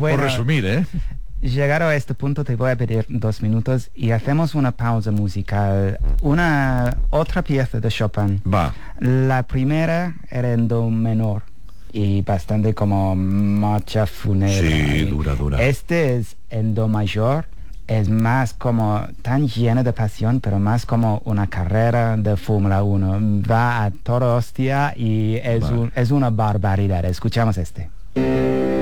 Por resumir, ¿eh? Llegado a este punto te voy a pedir 2 minutos y hacemos una pausa musical. Una otra pieza de Chopin. Va. La primera era en do menor y bastante como marcha fúnebre. Sí, dura. Este es en do mayor. Es más como tan llena de pasión, pero más como una carrera de Fórmula 1. Va a toda hostia y es una barbaridad. Escuchamos este.